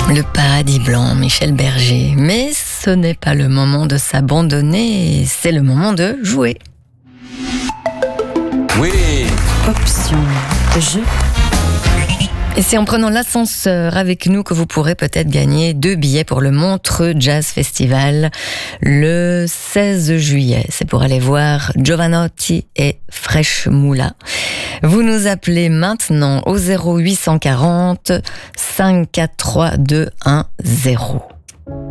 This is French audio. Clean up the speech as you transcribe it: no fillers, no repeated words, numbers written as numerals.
Le paradis blanc, Michel Berger. Mais ce n'est pas le moment de s'abandonner, c'est le moment de jouer. Oui. Option jeu. Et c'est en prenant l'ascenseur avec nous que vous pourrez peut-être gagner 2 billets pour le Montreux Jazz Festival le 16 juillet. C'est pour aller voir Jovanotti et Fresh Moula. Vous nous appelez maintenant au 0840 543 210.